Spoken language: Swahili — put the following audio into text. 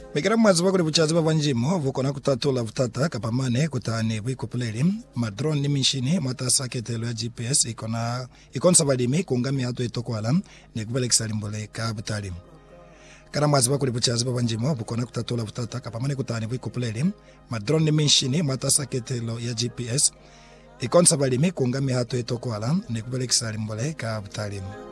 Bekera mwazi wako ni buchazi wa vanjimo, vukona kutatula vutata kapamane kutani wikupuleli, madrone ni mishini, matasa ketelo ya GPS, ikon sabadimi kungami hatu itokwala, ni kubele kisalimbole ka butali. Kara mwazi wako ni buchazi wa vanjimo, vukona kutatula vutata kapamane kutani wikupuleli, madrone ni mishini, matasa ketelo ya GPS, ikon sabadimi kungami hatu itokwala, ni kubele kisalimbole ka butali.